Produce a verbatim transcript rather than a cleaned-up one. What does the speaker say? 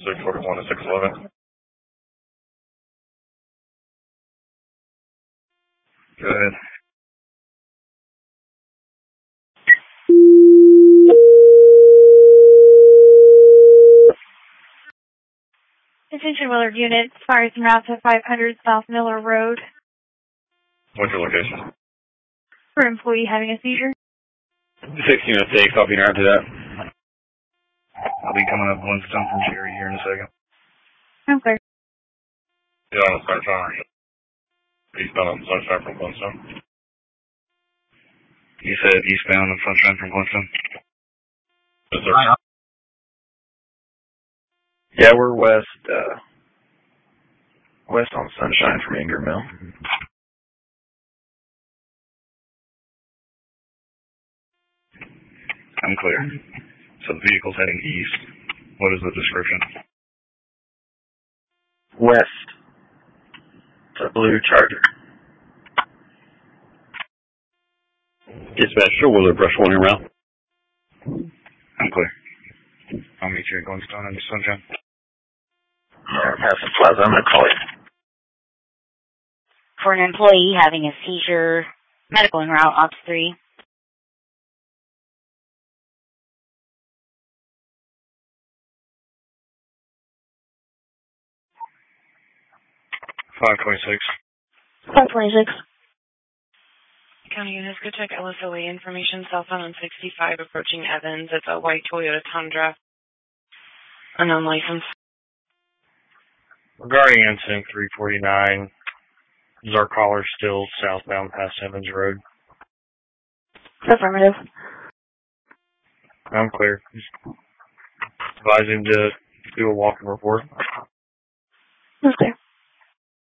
six forty-one to six eleven. Go ahead. Attention Willard units, fires en route to five hundred South Miller Road. What's your location? For employee having a seizure. sixteen oh six, I'll be around to that. I'll be coming up Winston from Cherry here in a second. I'm clear. Yeah, on Sunshine. Eastbound on Sunshine from Winston. You said eastbound on Sunshine from Winston? Yes, sir. Yeah, we're west, uh, west on Sunshine from Ingram Mill. I'm clear. So the vehicle's heading east. What is the description? West. It's a blue Charger. Dispatch, sure, Willard Brush one around. I'm clear. I'll meet you at Glenstone and Sunshine. Yeah, Passive Plaza, I'm going to call you. For an employee having a seizure, medical en route, Ops three. five twenty-six. five twenty-six. County units, go check L S O A information, cell phone on sixty-five approaching Evans. It's a white Toyota Tundra. Unknown license. Regarding incident three forty-nine, is our caller still southbound past Evans Road? Affirmative. I'm clear. Advise him to do a walking report.